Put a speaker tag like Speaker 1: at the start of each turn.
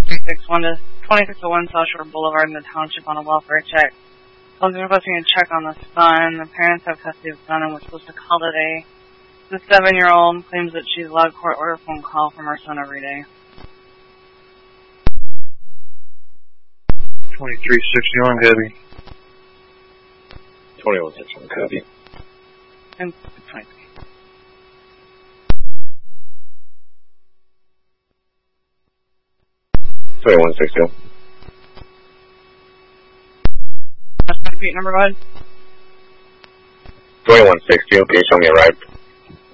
Speaker 1: 2601 South Shore Boulevard in the township on a welfare check. I was requesting a check on the son. The parents have custody of the son and we're supposed to call today. The 7-year-old claims that she's allowed court order phone call from her son every day.
Speaker 2: 2361 Gabby.
Speaker 3: 2161 copy.
Speaker 1: And
Speaker 3: 2160.
Speaker 1: repeat number, go ahead.
Speaker 3: 2160, can you show me a ride?